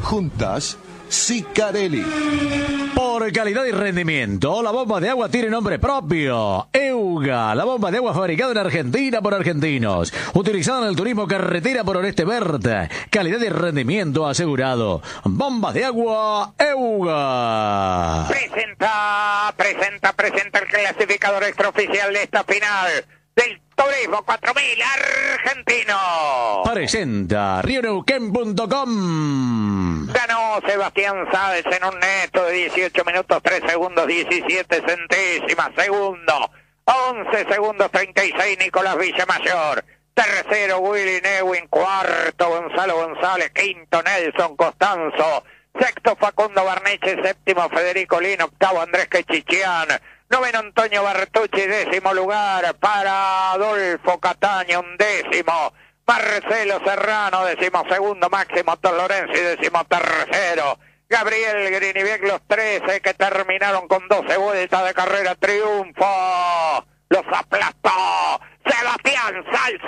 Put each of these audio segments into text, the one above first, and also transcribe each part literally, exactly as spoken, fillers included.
Juntas, Sicarelli. Por calidad y rendimiento, la bomba de agua tiene nombre propio. Euga, la bomba de agua fabricada en Argentina por argentinos. Utilizada en el turismo carretera por Oeste Verde. Calidad y rendimiento asegurado. Bombas de agua Euga. Presenta, presenta, presenta el clasificador extraoficial de esta final del Turismo cuatro mil argentino. Presenta Rio Neuquén punto com. Ganó Sebastián Sáez en un neto de dieciocho minutos, tres segundos, diecisiete centésimas. Segundo, once segundos, treinta y seis, Nicolás Villamayor. Tercero, Willy Neuwin. Cuarto, Gonzalo González. Quinto, Nelson Costanzo. Sexto, Facundo Barneche. Séptimo, Federico Lino. Octavo, Andrés Quechichián. Noveno, Antonio Bertucci. Décimo lugar para Adolfo Cataño. Un décimo, Marcelo Serrano. Décimo segundo, Máximo Tolorenzi. Décimo tercero, Gabriel Griniviec. Los trece que terminaron con doce vueltas de carrera. Triunfo. Los aplastó Sebastián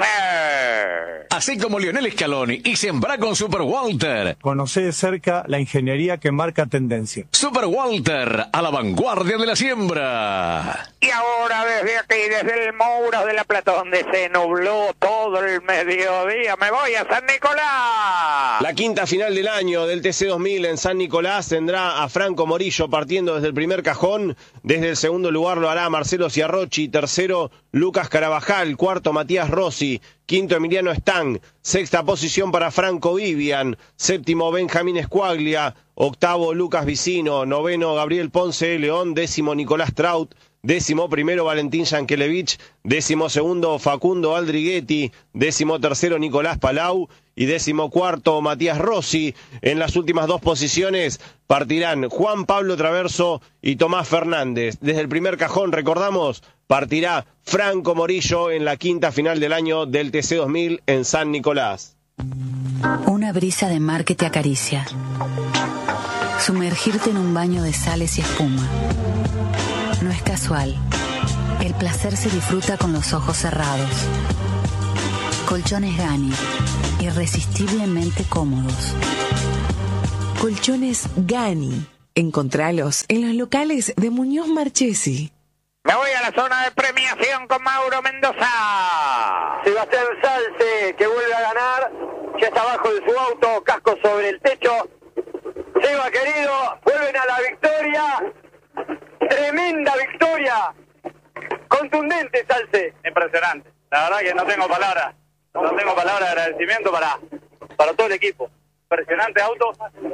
Sáez. Así como Lionel Scaloni y Sembrá con Super Walter. Conoce de cerca la ingeniería que marca tendencia. Super Walter, a la vanguardia de la siembra. Y ahora desde aquí, desde el Mouras de la Plata, donde se nubló todo el mediodía, me voy a San Nicolás. La quinta final del año del T C dos mil en San Nicolás tendrá a Franco Morillo partiendo desde el primer cajón. Desde el segundo lugar lo hará Marcelo Ciarrochi. Tercero, Lucas Carabajal. Cuarto, Matías Rossi. Quinto, Emiliano Stang. Sexta posición para Franco Vivian. Séptimo, Benjamín Escuaglia. Octavo, Lucas Vicino. Noveno, Gabriel Ponce de León. Décimo, Nicolás Traut. Décimo primero, Valentín Yankelevich. Décimo segundo, Facundo Aldriguetti. Décimo tercero, Nicolás Palau. Y décimo cuarto, Matías Rossi. En las últimas dos posiciones partirán Juan Pablo Traverso y Tomás Fernández. Desde el primer cajón, recordamos, partirá Franco Morillo en la quinta final del año del T C dos mil en San Nicolás. Una brisa de mar que te acaricia. Sumergirte en un baño de sales y espuma. No es casual. El placer se disfruta con los ojos cerrados. Colchones Gani. Irresistiblemente cómodos. Colchones Gani. Encontralos en los locales de Muñoz Marchesi. Me voy a la zona de premiación con Mauro Mendoza. Sebastián Salce, que vuelve a ganar. Ya está abajo de su auto, casco sobre el techo. Seba, querido, vuelven a la victoria. Tremenda victoria. Contundente, Salce. Impresionante. La verdad que no tengo palabras. No tengo palabras de agradecimiento para, para todo el equipo. Impresionante auto.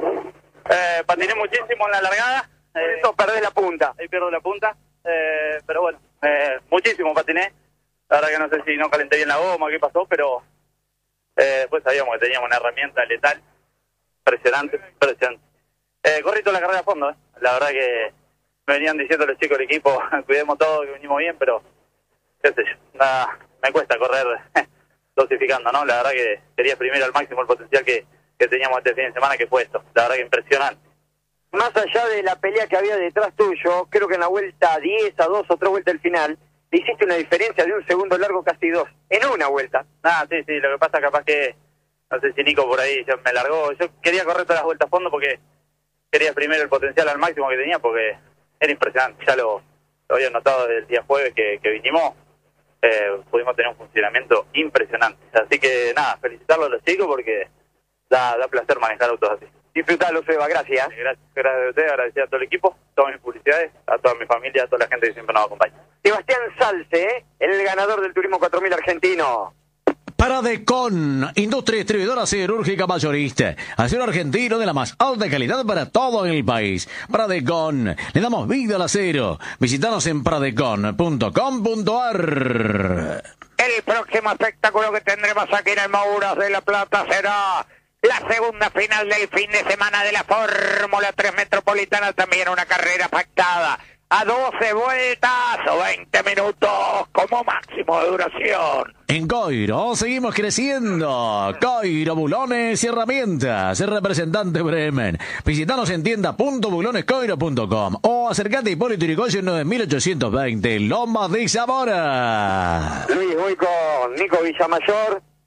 Eh, patiné muchísimo en la largada. Eh, Eso perdés la punta. Ahí pierdo la punta. Eh, pero bueno, eh, muchísimo patiné. La verdad que no sé si no calenté bien la goma, qué pasó, pero eh, después sabíamos que teníamos una herramienta letal. Impresionante, impresionante. Eh, corrí toda la carrera a fondo. Eh. La verdad que me venían diciendo los chicos del equipo, cuidemos todo, que venimos bien, pero qué sé yo, nada, me cuesta correr dosificando, ¿no? La verdad que quería exprimir al máximo el potencial que, que teníamos este fin de semana, que fue esto. La verdad que impresionante. Más allá de la pelea que había detrás tuyo, creo que en la vuelta diez, a dos o tres vueltas del final, le hiciste una diferencia de un segundo largo, casi dos, en una vuelta. Ah, sí, sí, lo que pasa capaz que, no sé si Nico por ahí ya me largó. Yo quería correr todas las vueltas a fondo porque quería exprimir el potencial al máximo que tenía, porque era impresionante. Ya lo, lo había notado desde el día jueves que, que vinimos. Eh, pudimos tener un funcionamiento impresionante. Así que nada, felicitarlos a los chicos porque da, da placer manejar autos así. Disfrutalo, Seba, gracias. Gracias, gracias a ustedes, agradecer a todo el equipo, a todas mis publicidades, a toda mi familia, a toda la gente que siempre nos acompaña. Sebastián Salce, ¿eh? El ganador del Turismo cuatro mil argentino. Paradecon, industria distribuidora siderúrgica mayorista. Acero argentino de la más alta calidad para todo el país. Paradecon, le damos vida al acero. Visítanos en paradecon punto com punto a r. El próximo espectáculo que tendremos aquí en el Mouras de la Plata será la segunda final del fin de semana de la Fórmula tres Metropolitana. También una carrera pactada a doce vueltas o veinte minutos como máximo de duración. En Coiro seguimos creciendo. Coiro Bulones y Herramientas, representante Bremen. Visítanos en tienda punto bulones coiro punto com o acercate a Hipólito Yrigoyen nueve mil ochocientos veinte, Lomas de Zamora. Luis, voy con Nico Villamayor.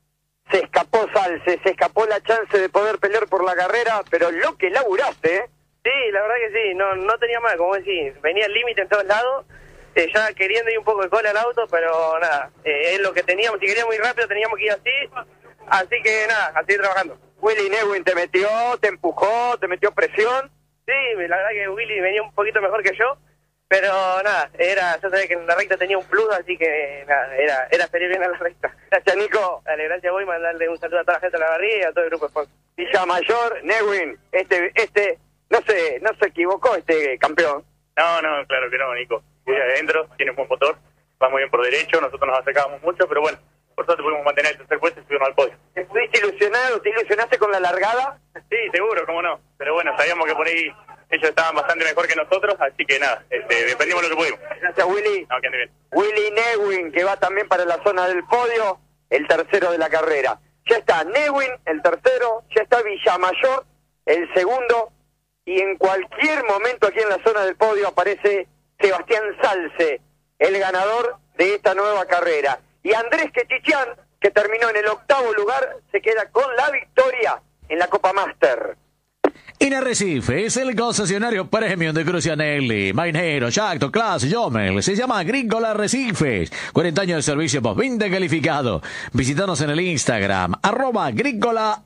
se escapó Salce, se escapó la chance de poder pelear por la carrera, pero lo que laburaste, ¿eh? Sí, la verdad que sí, no no tenía más, como decís, venía al límite en todos lados, eh, ya queriendo ir un poco de cola al auto, pero nada, eh, es lo que teníamos, si queríamos ir rápido teníamos que ir así, así que nada, a seguir trabajando. Willy Neuwin te metió, te empujó, te metió presión. Sí, la verdad que Willy venía un poquito mejor que yo, pero nada, era, yo sabía que en la recta tenía un plus, así que nada, era, era salir bien a la recta. Gracias, Nico. Dale, gracias a vos y mandarle un saludo a toda la gente de la barriga y a todo el grupo de sponsors. Villamayor, Neuwin, este, este, no se, no se equivocó este campeón. No, no, claro que no, Nico. Muy adentro, tiene un buen motor, va muy bien por derecho, nosotros nos acercábamos mucho, pero bueno, por suerte pudimos mantener el tercer puesto y subirnos al podio. ¿Estuviste ilusionado? ¿Te ilusionaste con la largada? Sí, seguro, cómo no. Pero bueno, sabíamos que por ahí ellos estaban bastante mejor que nosotros, así que nada, este, dependimos lo que pudimos. Gracias, Willy. No, que ande bien. Willy Neuwin, que va también para la zona del podio, el tercero de la carrera. Ya está Neuwin, el tercero, ya está Villamayor, el segundo, y en cualquier momento aquí en la zona del podio aparece Sebastián Salce, el ganador de esta nueva carrera. Y Andrés Quechichán, que terminó en el octavo lugar, se queda con la victoria en la Copa Master. En Arrecife es el concesionario premium de Crucianelli, Mainero, Jacto, Class, Yomel. Se llama Agrícola Arrecifes. cuarenta años de servicio postventa calificado. Visítanos en el Instagram, arroba Agrícola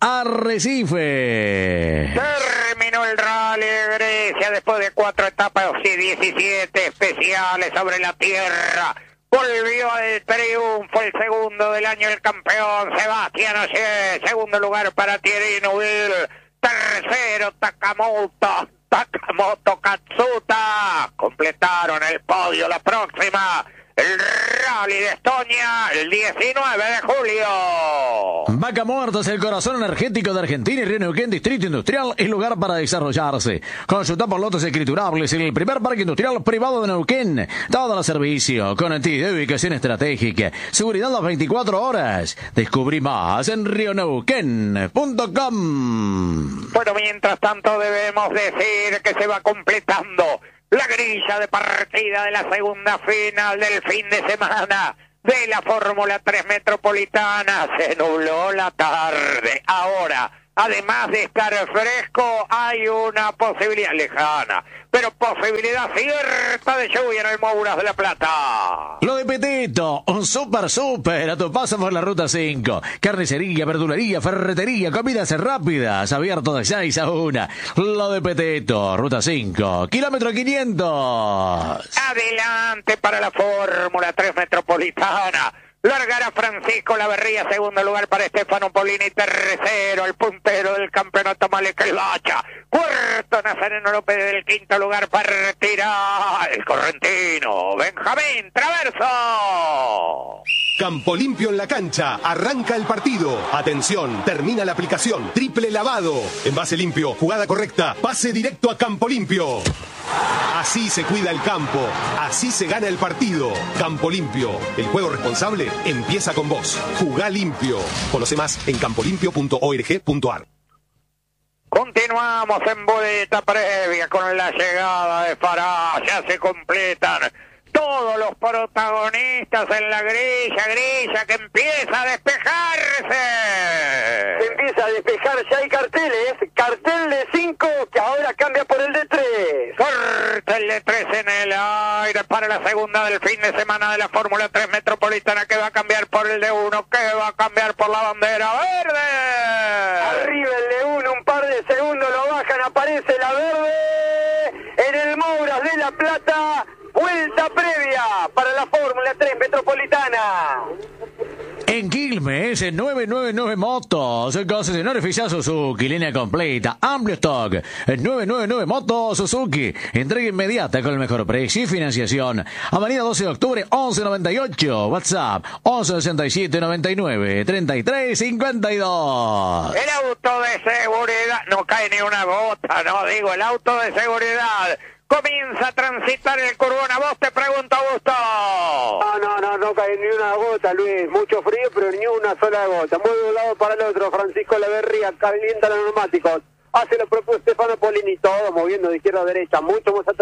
Arrecife. Terminó el Rally de Grecia después de cuatro etapas y diecisiete especiales sobre la tierra. Volvió al triunfo el segundo del año el campeón Sebastián Ogier. Segundo lugar para Thierry Neuville. Tercero, Takamoto, Takamoto Katsuta. Completaron el podio la próxima. El Rally de Estonia, el diecinueve de julio. Vaca Muerta es el corazón energético de Argentina y Río Neuquén Distrito Industrial es lugar para desarrollarse. Consulta por lotes escriturables en el primer parque industrial privado de Neuquén. Todo el servicio, conectividad y ubicación estratégica. Seguridad las veinticuatro horas. Descubrí más en rio neuquén punto com. Bueno, mientras tanto debemos decir que se va completando la grilla de partida de la segunda final del fin de semana de la Fórmula tres Metropolitana. Se nubló la tarde. Ahora, además de estar fresco, hay una posibilidad lejana, pero posibilidad cierta de lluvia en el Mouras de la Plata. Lo de Petito, un super super a tu paso por la ruta cinco. Carnicería, verdulería, ferretería, comidas rápidas, abierto de seis a una. Lo de Petito, ruta cinco, kilómetro quinientos. Adelante para la Fórmula tres Metropolitana. Largará Francisco Laverría, segundo lugar para Stefano Polini, tercero, el puntero del campeonato Malek el Bacha. Cuarto, Nazareno López del quinto lugar, partirá el correntino, Benjamín Traverso. Campo Limpio en la cancha, arranca el partido. Atención, termina la aplicación, triple lavado. Envase limpio, jugada correcta, pase directo a Campo Limpio. Así se cuida el campo, así se gana el partido. Campo Limpio, el juego responsable empieza con vos. Jugá limpio. Conoce más en campo limpio punto org punto ar. Continuamos en boleta previa con la llegada de Farah. Ya se completan todos los protagonistas en la grilla, grilla que empieza a despejarse. Se empieza a despejar, ya hay carteles, cartel de cinco que ahora cambia por el de tres. Cartel de tres en el aire para la segunda del fin de semana de la Fórmula tres Metropolitana, que va a cambiar por el de uno, que va a cambiar por la bandera verde. Arriba el de uno, un par de segundos lo bajan, aparece la verde en el Mouras de la Plata. Vuelta previa para la Fórmula tres Metropolitana. En Quilmes, en novecientos noventa y nueve Motos, el concesionario oficial Suzuki, línea completa, amplio stock. En novecientos noventa y nueve Motos Suzuki, entrega inmediata con el mejor precio y financiación. Avenida doce de octubre, once noventa y ocho, WhatsApp, once sesenta y siete noventa y nueve, treinta y tres cincuenta y dos. El auto de seguridad, no cae ni una gota, no digo, el auto de seguridad comienza a transitar el Curbón. A vos te pregunto, Augusto. No, no, no, no cae ni una gota, Luis. Mucho frío, pero ni una sola gota. Mueve de un lado para el otro. Francisco Laverría calienta los neumáticos. Hace lo propio Stefano Polini. Todo moviendo de izquierda a derecha. Mucho más atrás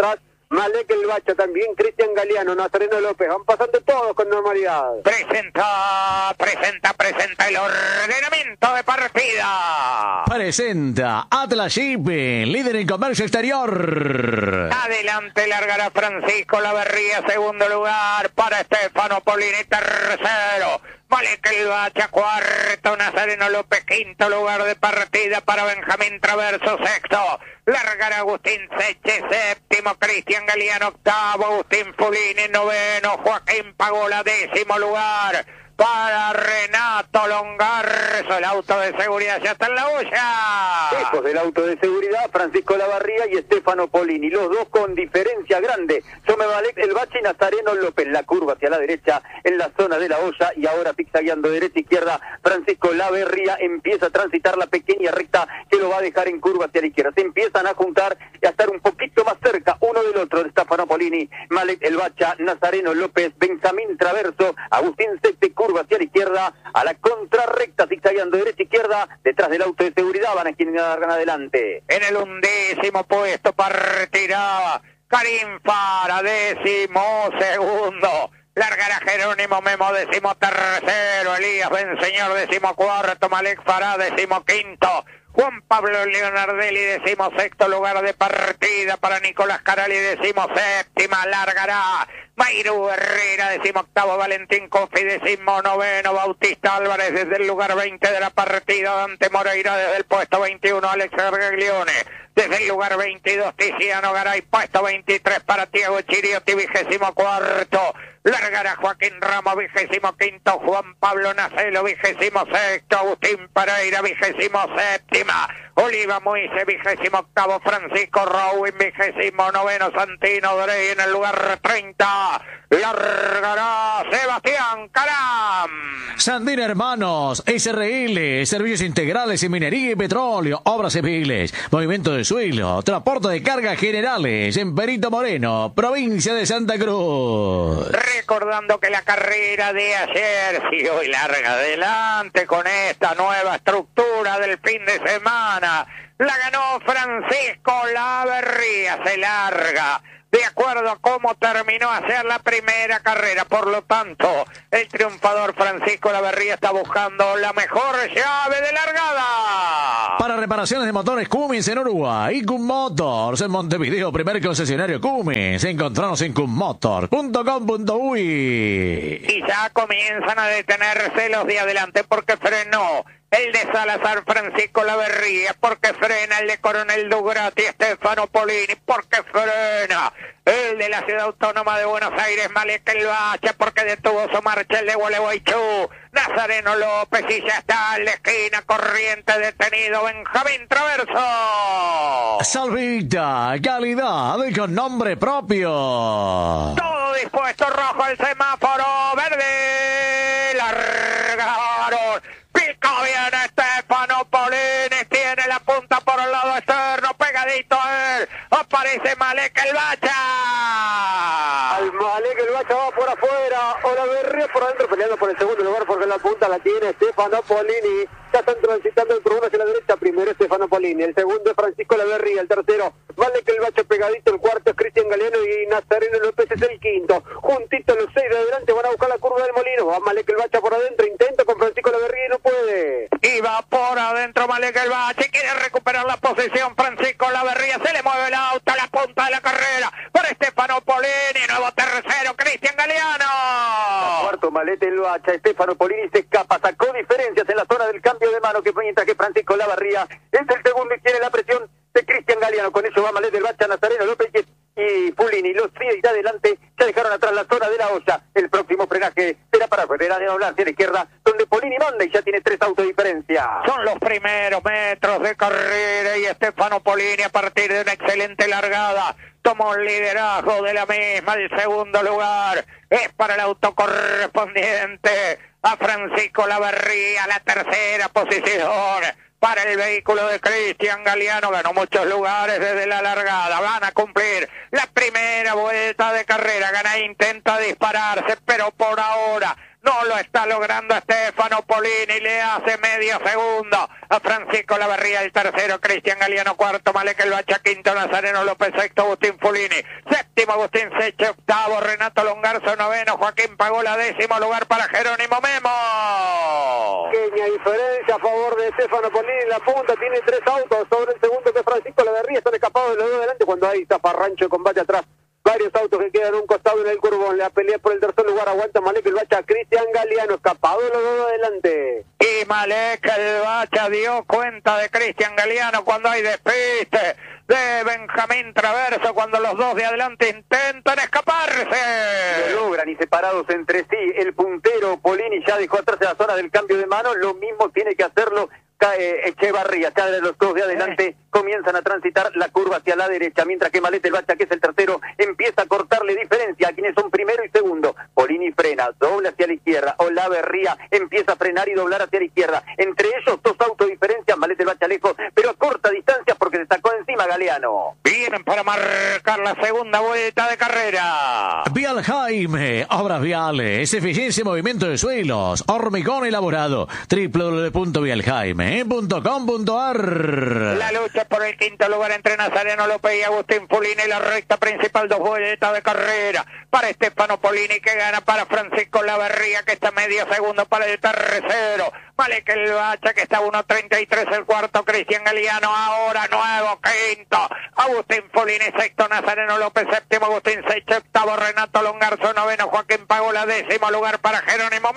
Malek el Bacha también, Cristian Galeano, Nazareno López, van pasando todos con normalidad. Presenta, presenta, presenta el ordenamiento de partida. Presenta Atlas Shipping, líder en comercio exterior. Adelante largará Francisco Laverría, segundo lugar para Estefano Polini, tercero. Malek el Bacha, cuarto, Nazareno López, quinto lugar de partida para Benjamín Traverso, sexto. Largará Agustín Seche, séptimo, Cristian Galeano, octavo, Agustín Fulini, noveno, Joaquín Pagola, décimo lugar para Renato Longarzo. El auto de seguridad ya está en la olla. Lejos del auto de seguridad, Francisco Lavarría y Estefano Polini, los dos con diferencia grande. Some Malek el Bacha y Nazareno López, la curva hacia la derecha en la zona de la olla y ahora zigzagueando derecha izquierda, Francisco Lavarría empieza a transitar la pequeña recta que lo va a dejar en curva hacia la izquierda. Se empiezan a juntar y a estar un poquito más cerca uno del otro, de Estefano Polini, Malek el Bacha, Nazareno López, Benjamín Traverso, Agustín Sete, curva hacia la izquierda, a la contrarrecta, zigzagueando derecha izquierda, detrás del auto de seguridad van a quienes largan adelante. En el undécimo puesto partirá Karim Fara, décimo segundo. Largará Jerónimo Memo, décimo tercero. Elías Benseñor, décimo cuarto. Malek Fará, décimo quinto. Juan Pablo Leonardelli, décimo sexto lugar de partida para Nicolás Carali, décimo séptima. Largará Mayru Herrera, décimo octavo. Valentín Cofi, décimo noveno. Bautista Álvarez desde el lugar veinte de la partida. Dante Moreira desde el puesto veintiuno. Alex Argaglione desde el lugar veintidós. Tiziano Garay, puesto veintitrés para Tiago Chiriotti, vigésimo cuarto. Largará Joaquín Ramos, vigésimo quinto. Juan Pablo Nacelo, vigésimo sexto. Agustín Pereira, vigésimo séptima. Oliva Moise, vigésimo octavo. Francisco Rowin, vigésimo noveno. Santino Dorey en el lugar treinta. Largará Sebastián Caram. Sandina Hermanos, S R L, servicios integrales en minería y petróleo, obras civiles, movimiento de suelo, transporte de cargas generales en Perito Moreno, provincia de Santa Cruz. Recordando que la carrera de ayer sigue hoy larga adelante con esta nueva estructura del fin de semana. La ganó Francisco Laverría, se larga de acuerdo a cómo terminó hacer la primera carrera. Por lo tanto, el triunfador Francisco Laverría está buscando la mejor llave de largada. Para reparaciones de motores Cummins en Uruguay, y Cum Motors en Montevideo, primer concesionario Cummins. Encontranos en cum motors punto com punto uy. Y ya comienzan a detenerse los de adelante porque frenó el de Salazar Francisco Laverría, porque frena el de Coronel Dugrati Estefano Polini, porque frena el de la Ciudad Autónoma de Buenos Aires Malek el Bacha, porque detuvo su marcha el de Gualeguaychú Nazareno López y ya está en la esquina corriente detenido Benjamín Traverso. Salvita, calidad con nombre propio. Todo dispuesto, rojo el semáforo, verde, largaron. Pica bien Estefano Polini, tiene la punta por el lado externo, pegadito a él, aparece Malek el Bacha. Al Malek el Bacha va por afuera, Olaverría por adentro peleando por el segundo lugar porque la punta la tiene Estefano Polini. Ya están transitando el uno hacia la derecha, primero Estefano Polini, el segundo es Francisco Laverría, el tercero Malek el Bacha pegadito, el cuarto es Cristian Galeano y Nazareno López es el quinto. Juntito los seis de adelante van a buscar la curva del molino, va Malek el Bacha por adentro, intenta con Francisco Laverría y no puede. Y va por adentro Malek el Bacha, quiere recuperar la posición Francisco Laverría, se le mueve el auto a la punta de la carrera por Estefano Polini, nuevo tercero Cristian Galeano. Cuarto Malek el Bacha, Estefano Polini se escapa, sacó diferencias en la zona del cambio de mano que mientras que Francisco Laverría es el segundo y tiene la presión de Cristian Galeano. Con eso va Malek del Bacha, Nazareno López y Fulini. Los tres de adelante ya dejaron atrás la zona de la olla. El próximo frenaje será para Federal hablar hacia la izquierda, donde Polini manda y ya tiene tres autos de diferencia. Son los primeros metros de carrera y Estefano Polini, a partir de una excelente largada, tomó el liderazgo de la misma. El segundo lugar es para el auto correspondiente a Francisco Laverría. La tercera posición para el vehículo de Cristian Galeano, ganó muchos lugares desde la largada, van a cumplir la primera vuelta de carrera, gana, intenta dispararse, pero por ahora No lo está logrando Stefano Polini, le hace medio segundo a Francisco Laverría, el tercero, Cristian Galiano, cuarto, Malek El Bacha, quinto, Nazareno López, sexto, Agustín Fulini, séptimo, Agustín Seche, octavo, Renato Longarzo, noveno, Joaquín Pagola, décimo lugar para Jerónimo Memo. Pequeña diferencia a favor de Stefano Polini en la punta, tiene tres autos sobre el segundo, que es Francisco Laverría, están escapados de los dos delante cuando hay zafarrancho de combate atrás. Varios autos que quedan un costado en el curbón. La pelea por el tercer lugar aguanta Malek El Bacha, Cristian Galiano, escapado de los dos adelante. Y Malek El Bacha dio cuenta de Cristian Galiano cuando hay despiste de Benjamín Traverso, cuando los dos de adelante intentan escaparse. Lo logran y separados entre sí. El puntero Polini ya dejó atrás la zona del cambio de mano. Lo mismo tiene que hacerlo cae Echevarría, ya de los dos de adelante eh. comienzan a transitar la curva hacia la derecha, mientras que Malek El Bacha, que es el tercero, empieza a cortarle diferencia a quienes son primero y segundo. Polini frena, dobla hacia la izquierda, Olaverría empieza a frenar y doblar hacia la izquierda. Entre ellos dos autos diferencias, Malek El Bacha lejos, pero a corta distancia porque se sacó encima Galiano. Vienen para marcar la segunda vuelta de carrera. Vial Jaime, obras viales, eficiencia y movimiento de suelos, hormigón elaborado, doble u doble u doble u punto vial jaime punto com punto a r. La lucha por el quinto lugar entre Nazareno López y Agustín Fulini, la recta principal, dos vueltas de carrera para Stefano Polini, que gana para Francisco Laverría, que está medio segundo para el tercero. Malek El Bacha, que está a uno treinta y tres el cuarto, Cristian Galiano ahora nuevo quinto, Agustín Fulini sexto, Nazareno López séptimo, Agustín Seche octavo, Renato Longarzo noveno, Joaquín Pagola décimo lugar para Jerónimo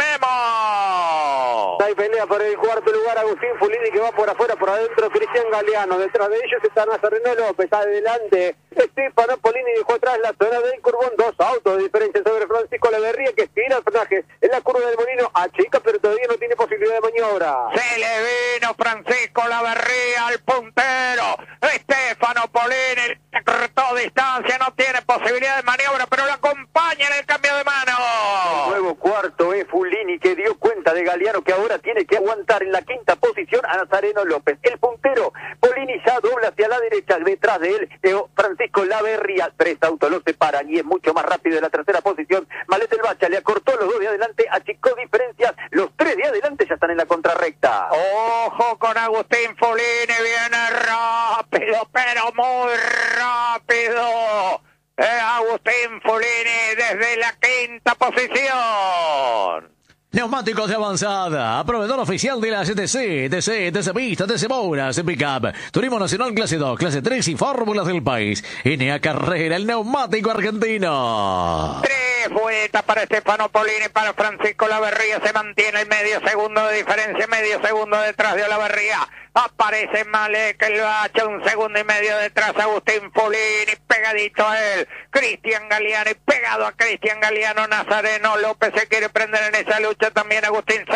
Memo. Hay pelea por el cuarto lugar, Agustín Fulini que va por afuera, por adentro Cristian Galiano, detrás de ellos está Nazareno López, adelante Stefano Polini, dejó atrás la zona del curbón, dos autos de diferencia sobre Francisco Laverría, que estira el frenaje en la curva del Molino, achica pero todavía no tiene posibilidad de maniobra. Se le vino Francisco Laverría al puntero, Stefano Polini cortó distancia, no tiene posibilidad de maniobra, pero lo acompaña en el cambio de mano. El nuevo cuarto es Fulini, que dio cuenta de Galiano, que ahora tiene que aguantar en la quinta posición a Nazareno López. El puntero Polini ya dobla hacia la derecha, detrás de él eh, Francisco Laverría, tres autos lo separan y es mucho más rápido de la tercera posición. Malek El Bacha le acortó los dos de adelante, achicó diferencias, los tres de adelante ya están en la contrarrecta. Ojo con Agustín Fulini, viene rápido, pero muy rápido. Eh, Agustín Fulini desde la quinta posición. Neumáticos de avanzada, proveedor oficial de la C T C, T C, T C Pista, T C Moras, Pickup, Turismo Nacional Clase dos, Clase tres y Fórmulas del país. N A Carrera, el neumático argentino. Tres vueltas para Stefano Polini, para Francisco Laverría, se mantiene el medio segundo de diferencia, medio segundo detrás de Laverría. Aparece Malek El Bacha, un segundo y medio detrás, Agustín Fulini, pegadito a él, Cristian Galiano, y pegado a Cristian Galiano, Nazareno López se quiere prender en esa lucha también, Agustín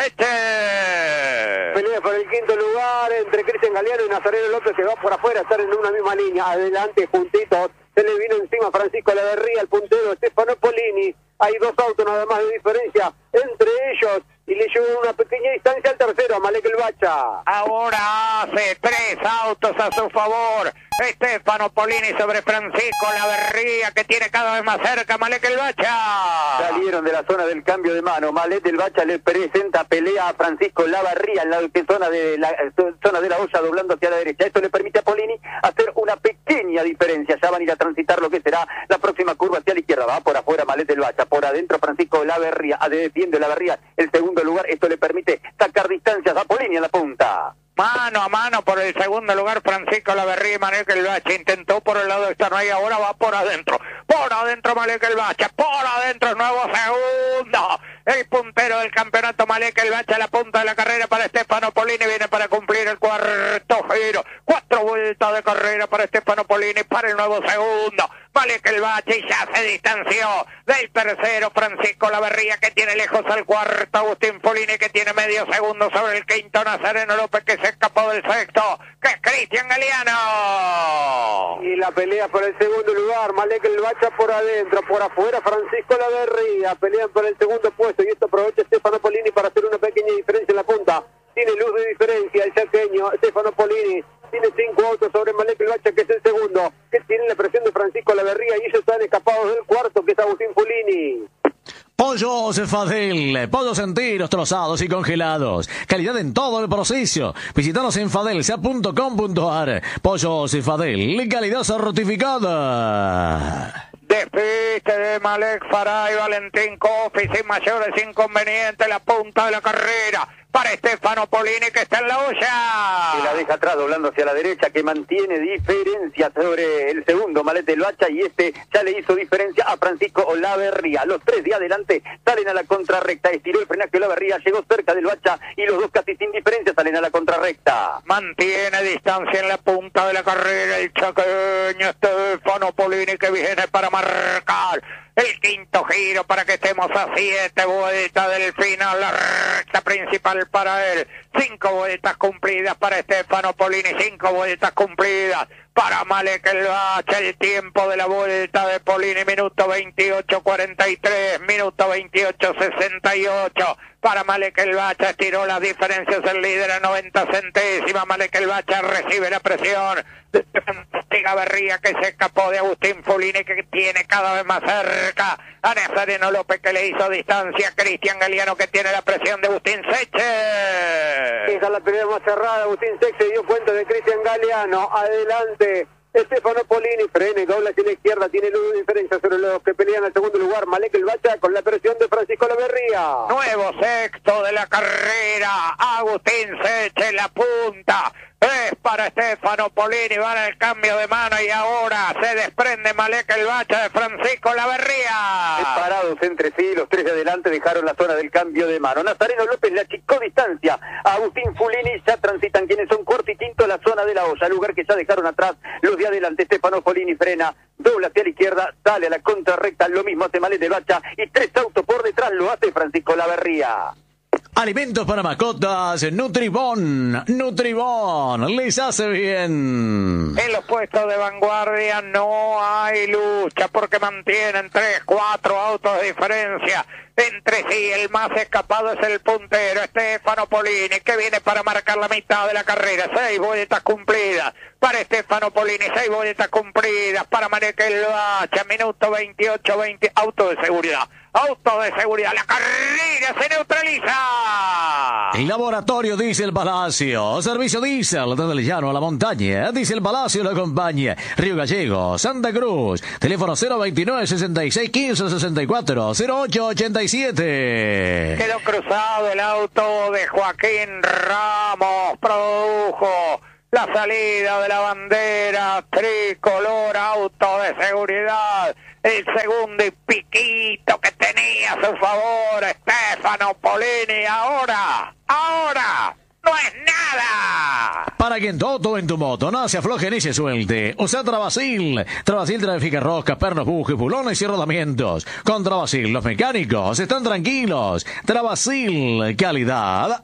Seche. Pelea por el quinto lugar entre Cristian Galiano y Nazareno López, que va por afuera, estar en una misma línea, adelante, juntitos, se le vino encima Francisco Laverría, el puntero Stefano Polini, hay dos autos nada más de diferencia entre ellos, y le llevó una pequeña distancia al tercero, a Malek El Bacha. Ahora hace tres autos a su favor Stefano Polini sobre Francisco Laverría, que tiene cada vez más cerca a Malek El Bacha. Salieron de la zona del cambio de mano. Malek El Bacha le presenta pelea a Francisco Laverría en la zona de la zona de la olla, doblando hacia la derecha. Esto le permite a Polini hacer una pequeña diferencia. Ya van a ir a transitar lo que será la próxima curva hacia la izquierda. Va por afuera Malek El Bacha, por adentro Francisco Laverría, a defiende Laverría el segundo lugar. Esto le permite sacar distancias a Polini en la punta. Mano a mano por el segundo lugar Francisco Laverría y Malek El Bacha. Intentó por el lado externo y ahora va por adentro. Por adentro Malek El Bacha. Por adentro nuevo segundo. El puntero del campeonato Malek El Bacha, la punta de la carrera para Stefano Polini. Viene para cumplir el cuarto giro. Cuatro vueltas de carrera para Stefano Polini para el nuevo segundo. Malek El Bacha y ya se distanció del tercero Francisco Laverría, que tiene lejos al cuarto Agustín Fulini, que tiene medio segundo sobre el quinto Nazareno López, que se escapó del sexto, que es Cristian Galiano. Y la pelea por el segundo lugar, Malek El Bacha por adentro, por afuera Francisco Laverría, pelean por el segundo puesto y esto aprovecha Stefano Polini para hacer una pequeña diferencia en la punta. Tiene luz de diferencia el chaqueño Stefano Polini. Tiene cinco autos sobre Malek El Bacha, que es el segundo, que tiene la presión de Francisco Laverría y ellos están escapados del cuarto, que es Agustín Fulini. Por Pollos Fadel, pollos enteros, trozados y congelados. Calidad en todo el proceso. Visítanos en fadelsa punto com punto ar. Pollos Fadel, calidad certificada. Despiste de Malek Farah y Valentín Cofi sin mayores inconvenientes, la punta de la carrera para Stefano Polini, que está en la olla. Y la deja atrás doblando hacia la derecha, que mantiene diferencia sobre el segundo Malete del Bacha, y este ya le hizo diferencia a Francisco Olaverría. Los tres de adelante salen a la contrarrecta, estiró el frenaje Olaverría, llegó cerca del Bacha y los dos casi sin diferencia salen a la contrarrecta. Mantiene distancia en la punta de la carrera el chaqueño Stefano Polini, que viene para marcar el quinto giro para que estemos a siete vueltas del final, la recta principal para él. Cinco vueltas cumplidas para Stefano Polini, cinco vueltas cumplidas para Malek el Bacha. El tiempo de la vuelta de Polini, minuto veintiocho cuarenta y tres, minuto veintiocho sesenta y ocho. Para Malek el Bacha, estiró las diferencias el líder a noventa centésimas. Malek el Bacha recibe la presión de Gaverría, que se escapó de Agustín Fulini, que tiene cada vez más cerca a Nazareno López, que le hizo distancia. Cristian Galeano, que tiene la presión de Agustín Seche. Esa es la pelea más cerrada. Agustín Seche dio cuenta de Cristian Galeano. Adelante Stefano Polini, frena y dobla hacia la izquierda, tiene luz de diferencia sobre los que pelean al segundo lugar. Malek el Bacha con la presión de Francisco Olaverría. Nuevo sexto de la carrera, Agustín Seche, la punta es para Stefano Polini, van al cambio de mano y ahora se desprende Malek el Bacha de Francisco Olaverría. Separados entre sí, los tres de adelante dejaron la zona del cambio de mano. Nazareno López le achicó distancia a Agustín Fulini, ya transitan quienes son cuarto y quinto la zona de la olla, lugar que ya dejaron atrás los de adelante. Stefano Polini frena, dobla hacia la izquierda, sale a la contrarrecta, lo mismo hace Malek el Bacha y tres autos por detrás lo hace Francisco Olaverría. Alimentos para mascotas, Nutribón, Nutribón, les hace bien. En los puestos de vanguardia no hay lucha, porque mantienen tres, cuatro autos de diferencia entre sí. El más escapado es el puntero, Stefano Polini, que viene para marcar la mitad de la carrera. Seis vueltas cumplidas para Stefano Polini, seis vueltas cumplidas para Malek el Bacha, minuto veintiocho veinte, auto de seguridad. Auto de seguridad, la carrera se neutraliza. El laboratorio Diesel Palacio, servicio diésel desde el llano a la montaña. Diesel Palacio lo acompaña. Río Gallegos, Santa Cruz. Teléfono cero veintinueve sesenta y seis quince sesenta y cuatro, cero ocho ochenta y siete. Quedó cruzado el auto de Joaquín Ramos, produjo la salida de la bandera tricolor, auto de seguridad. El segundo y piquito que tenía a su favor Stefano Polini. Ahora, ahora, no es nada. Para que en todo en tu moto no se afloje ni se suelte, usa Travasil. Travasil trae roscas, pernos, bujes, bulones y rodamientos. Con Travasil los mecánicos están tranquilos. Travasil, calidad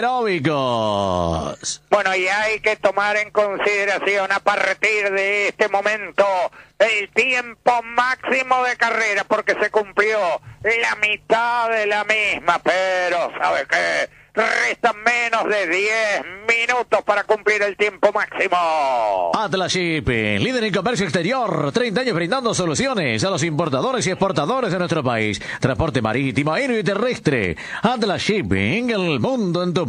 anaeróbicos. Bueno, y hay que tomar en consideración a partir de este momento el tiempo máximo de carrera, porque se cumplió la mitad de la misma, pero ¿sabe qué? Restan menos de diez minutos para cumplir el tiempo máximo. Atlas Shipping, líder en comercio exterior, treinta años brindando soluciones a los importadores y exportadores de nuestro país. Transporte marítimo, aéreo y terrestre. Atlas Shipping, el mundo en tus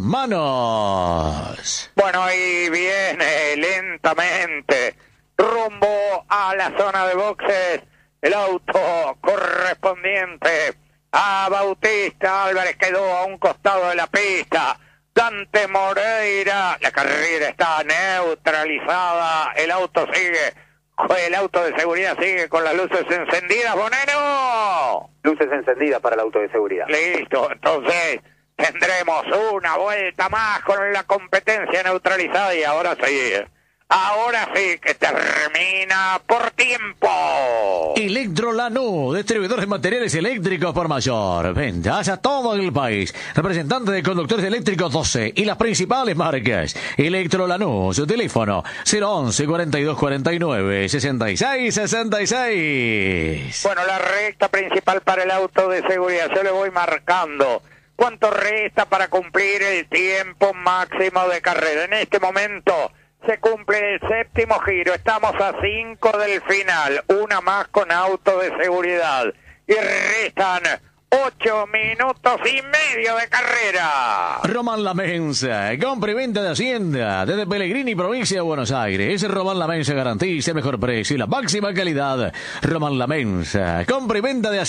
manos. Bueno, ahí viene lentamente rumbo a la zona de boxes el auto correspondiente a Bautista Álvarez, quedó a un costado de la pista. Dante Moreira, la carrera está neutralizada, el auto sigue, el auto de seguridad sigue con las luces encendidas. Bonero, luces encendidas para el auto de seguridad. Listo, entonces tendremos una vuelta más con la competencia neutralizada y ahora sí, ahora sí que termina por tiempo. Electrolanú, distribuidor de materiales eléctricos por mayor. Ventas a todo el país. Representante de conductores eléctricos doce y las principales marcas. Electrolanú, su teléfono cero once cuarenta y dos cuarenta y nueve sesenta y seis sesenta y seis. Bueno, la recta principal para el auto de seguridad, yo le voy marcando cuánto resta para cumplir el tiempo máximo de carrera. En este momento se cumple el séptimo giro, estamos a cinco del final, una más con auto de seguridad y restan Ocho minutos y medio de carrera. Román La Mensa, compra y venta de Hacienda, desde Pellegrini, provincia de Buenos Aires. Román La Mensa garantiza el mejor precio y la máxima calidad. Román La Mensa, compra y venta de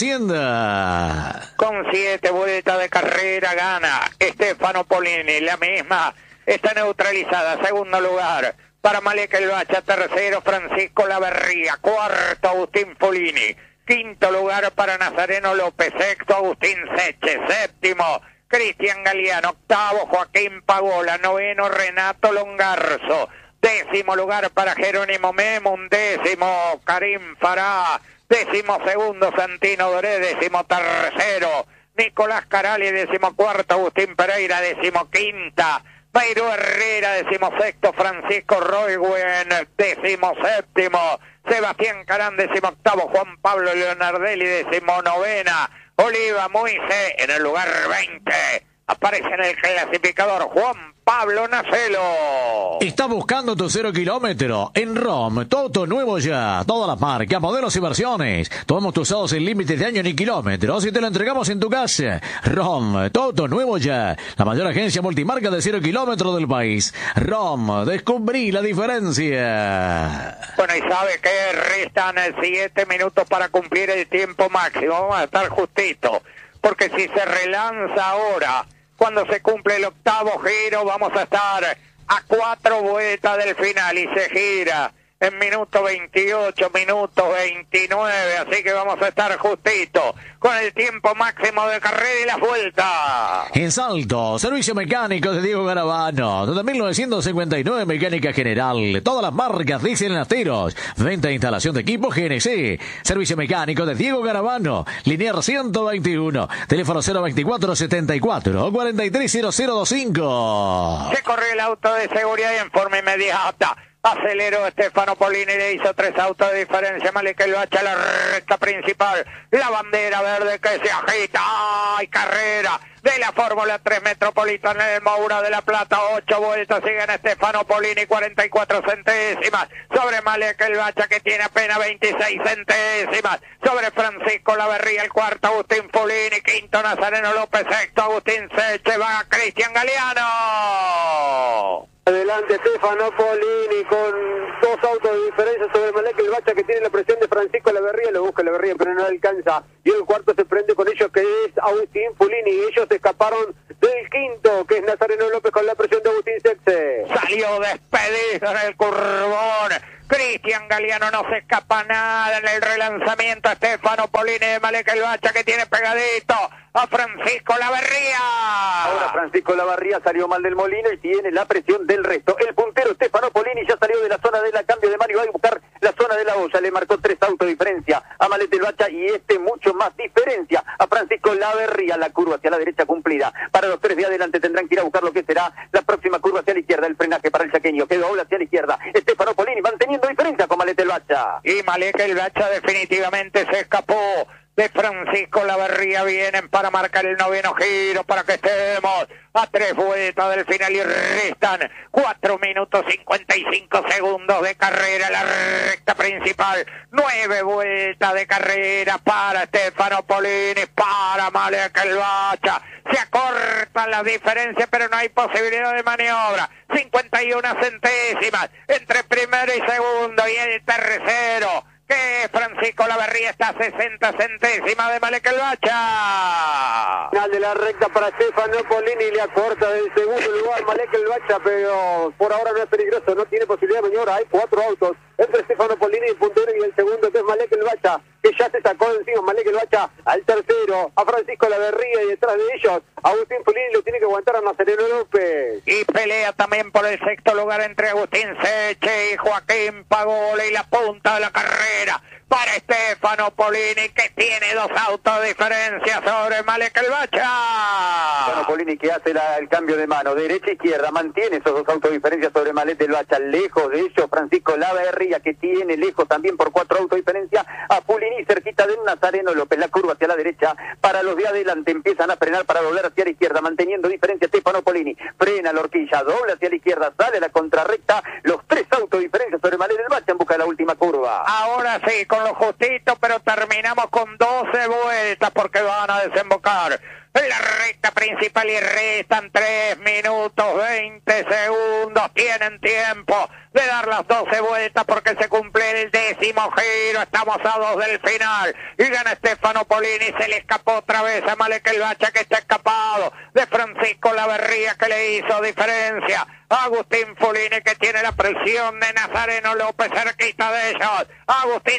Hacienda. Con siete vueltas de carrera gana Stefano Polini, la misma está neutralizada. Segundo lugar para Malek El Bacha, tercero Francisco Laverría, cuarto Agustín Polini. Quinto lugar para Nazareno López, sexto Agustín Seche, séptimo Cristian Galeano, octavo Joaquín Pagola, noveno Renato Longarzo, décimo lugar para Jerónimo Memo, décimo Karim Fará, décimo segundo Santino Doré, décimo tercero Nicolás Carali, décimo cuarto Agustín Pereira, décimo quinta Mayro Herrera, décimo sexto Francisco Roigüen, décimo séptimo Sebastián Carán, décimo octavo Juan Pablo Leonardelli, décimo novena Oliva Muise, en el lugar veinte aparece en el clasificador Juan Pablo Nacelo. Está buscando tu cero kilómetro en ROM, Toto nuevo ya, todas las marcas, modelos y versiones. Tomamos tus usados sin límites de año ni kilómetros y te lo entregamos en tu casa. ROM, Toto nuevo ya, la mayor agencia multimarca de cero kilómetros del país. ROM, descubrí la diferencia. Bueno, y sabe que restan siete minutos para cumplir el tiempo máximo. Vamos a estar justito, porque si se relanza ahora, cuando se cumple el octavo giro, vamos a estar a cuatro vueltas del final y se gira en minuto veintiocho, minuto veintinueve, así que vamos a estar justito con el tiempo máximo de carrera y las vueltas. En Salto, servicio mecánico de Diego Garavano, desde mil novecientos cincuenta y nueve, mecánica general, todas las marcas, diésel en asteros, venta e instalación de equipos G N C, servicio mecánico de Diego Garavano, Linier ciento veintiuno, teléfono cero veinticuatro setenta y cuatro cuarenta y tres cero cero veinticinco. Se corrió el auto de seguridad y en forma inmediata aceleró Stefano Polini, le hizo tres autos de diferencia. Malek El Bacha a la recta principal, la bandera verde que se agita. ¡Ay, carrera de la Fórmula tres Metropolitana en el Moura de la Plata! Ocho vueltas, siguen Stefano Polini, cuarenta y cuatro centésimas sobre Malek El Bacha, que tiene apenas veintiséis centésimas sobre Francisco Laverría, el cuarto Agustín Polini, quinto Nazareno López, sexto Agustín Seche, va Cristian Galeano. Adelante Stefano Polini con dos autos de diferencia sobre Malek El Bacha, que tiene la presión de Francisco Laverría, lo busca Laverría pero no alcanza, y el cuarto se prende con ellos, que es Agustín Polini, y ellos se escaparon del quinto, que es Nazareno López, con la presión de Agustín Sexe. Salió despedido en el curvón Cristian Galeano, no se escapa nada en el relanzamiento. Stefano Polini de Malek El Bacha, que tiene pegadito a Francisco Laverría. Ahora Francisco Laverría salió mal del molino y tiene la presión del resto. El puntero Stefano Polini ya salió de la zona de la cambio de mano y va a buscar la zona de la olla. Le marcó tres autos de diferencia a Malek El Bacha y este mucho más diferencia a Francisco Laverría. La curva hacia la derecha cumplida. Para los tres de adelante tendrán que ir a buscar lo que será la próxima curva hacia la izquierda. El frenaje para el chaqueño. Quedó ahora hacia la izquierda. Stefano Polini manteniendo diferencia con Malek El Bacha. Y Malek El Bacha definitivamente se escapó de Francisco Laverría. Vienen para marcar el noveno giro, para que estemos a tres vueltas del final y restan cuatro minutos cincuenta y cinco segundos de carrera, la recta principal. Nueve vueltas de carrera para Stefano Polini, para Malek El Bacha. Se acortan las diferencias, pero no hay posibilidad de maniobra. cincuenta y una centésimas entre primero y segundo, y el tercero, que Francisco Laverría, está a sesenta centésimas de Malek El Bacha. Final de la recta para Stefano Polini, le acorta del segundo lugar Malek El Bacha, pero por ahora no es peligroso, no tiene posibilidad de maniobra. Hay cuatro autos entre Stefano Polini, el puntero, y el segundo, que es Malek El Bacha, que ya se sacó de encima Malek El Bacha al tercero, a Francisco Laverría, y detrás de ellos Agustín Polini lo tiene que aguantar a Nazareno López. Y pelea también por el sexto lugar entre Agustín Seche y Joaquín Pagola, y la punta de la carrera para Stefano Polini, que tiene dos autos de diferencia sobre Malek El Bacha. Stefano Polini, que hace la, el cambio de mano, derecha e izquierda, mantiene esos dos autos de diferencia sobre Malek El Bacha. Lejos de ellos Francisco Laverría, que tiene lejos también por cuatro autos de diferencia a Polini, cerquita de Nazareno López. La curva hacia la derecha para los de adelante, empiezan a frenar para doblar hacia la izquierda, manteniendo diferencia Stefano Polini. Frena la horquilla, dobla hacia la izquierda, sale a la contrarrecta, los tres autos de diferencia sobre Malek El Bacha. Bacha en busca de la última curva. Ahora sí, con lo justito, pero terminamos con doce vueltas porque van a desembocar en la recta principal y restan tres minutos veinte segundos. Tienen tiempo de dar las doce vueltas porque se cumple el décimo giro. Estamos a dos del final y gana Stefano Polini. Se le escapó otra vez a Malek El Bacha, que está escapado de Francisco Laverría, que le hizo diferencia. Agustín Fulini, que tiene la presión de Nazareno López cerquita de ellos. Agustín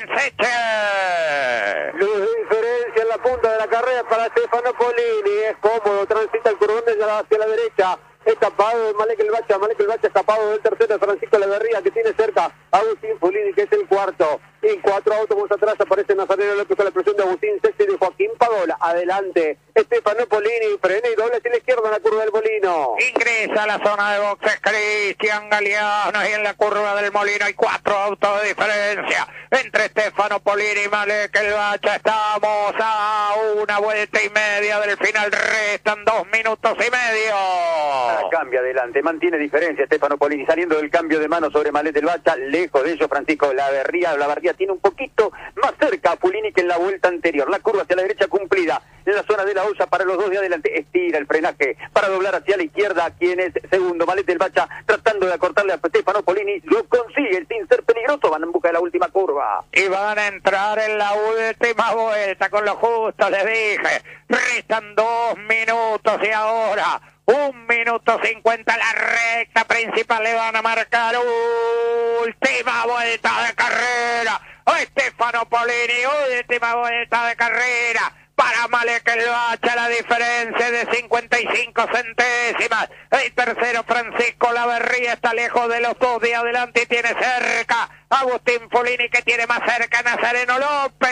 Seche. Luz de diferencia en la punta de la carrera para Stefano Polini. Es cómodo, transita el curvón hacia la derecha. Escapado de Malek El Bacha, Malek El Bacha escapado del tercero de Francisco Laverría, que tiene cerca a Agustín Fulini, que es el cuarto. Y cuatro autos atrás aparece Nazareno López con la presión de Agustín Seche y de Joaquín Pagola. Adelante, Stefano Polini, frena y doble hacia la izquierda en la curva del Molino. Ingresa a la zona de boxes Cristian Galeano y en la curva del Molino hay cuatro autos de diferencia entre Stefano Polini y Malek El Bacha. Estamos a una vuelta y media del final, restan dos minutos y medio. Cambia adelante, mantiene diferencia Stefano Polini, saliendo del cambio de mano sobre Malek El Bacha. Lejos de ellos Francisco Laverría. Laverría tiene un poquito más cerca a Fulini que en la vuelta anterior. La curva hacia la derecha cumplida en la zona de la olla para los dos de adelante. Estira el frenaje para doblar hacia la izquierda. Quien es segundo, Malek El Bacha, tratando de acortarle a Stefano Polini. Lo consigue sin ser peligroso. Van en busca de la última curva. Y van a entrar en la última vuelta con lo justo, les dije. Restan dos minutos y ahora un minuto cincuenta la recta principal. Le van a marcar última vuelta de carrera a Stefano Polini. Última vuelta de carrera para Malek El Bacha, la diferencia de cincuenta y cinco centésimas. El tercero, Francisco Laverría, está lejos de los dos de adelante y tiene cerca Agustín Fulini, que tiene más cerca a Nazareno López.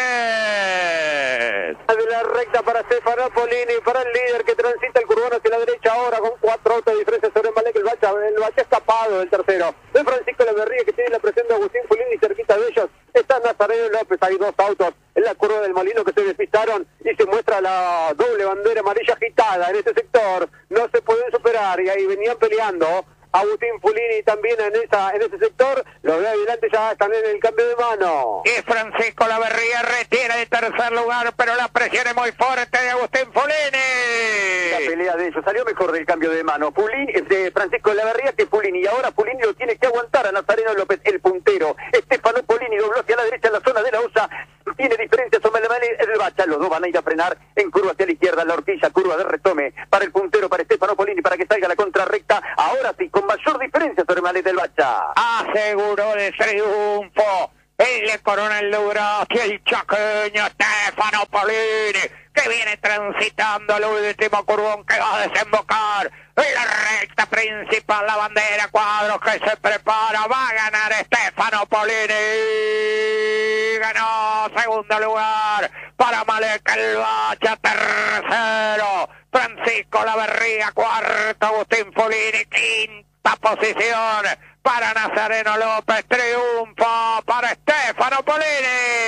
De la recta para Stefano Polini, para el líder que transita el curvón hacia la derecha ahora con cuatro autos de diferencia sobre Malek El Bacha. El Bacha escapado del tercero de Francisco Laverría, que tiene la presión de Agustín Fulini. Cerquita de ellos está Nazareno López. Hay dos autos en la curva del Molino que se despistaron y se muestra la doble bandera amarilla agitada en ese sector. No se pueden superar y ahí venían peleando Agustín Fulini también en esa en ese sector. Los de adelante ya están en el cambio de mano. Y Francisco Laverría retira el tercer lugar, pero la presión es muy fuerte de Agustín Fulini. La pelea de ellos salió mejor del cambio de mano. Fulini, de Francisco Laverría que Fulini. Y ahora Fulini lo tiene que aguantar a Nazareno López, el puntero. Stefano Polini dobló hacia la derecha en la zona de la osa. Tiene diferencia sobre el Bacha. Los dos van a ir a frenar en curva hacia la izquierda, la horquilla, curva de retome para el puntero, para Stefano Polini, para que salga la contrarrecta. Ahora sí, con mayor diferencia sobre Malek El Bacha. Aseguró el triunfo el de Coronel Durazzi, el chaqueño Stefano Polini, que viene transitando el último curvón que va a desembocar en la recta principal. La bandera cuadros que se prepara, va a ganar Stefano Polini. Ganó segundo lugar para Malek El Bacha, tercero Francisco Laverría, cuarto Agustín Fulini, quinta posición para Nazareno López. Triunfo para Stefano Polini.